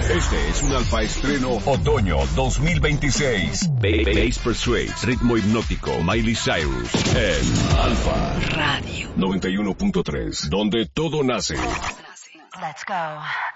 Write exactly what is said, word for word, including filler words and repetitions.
Este es un Alfa Estreno Otoño dos mil veintiséis. Bass Persuades, ritmo hipnótico, Miley Cyrus en Alfa Radio noventa y uno punto tres, donde todo nace. Let's go.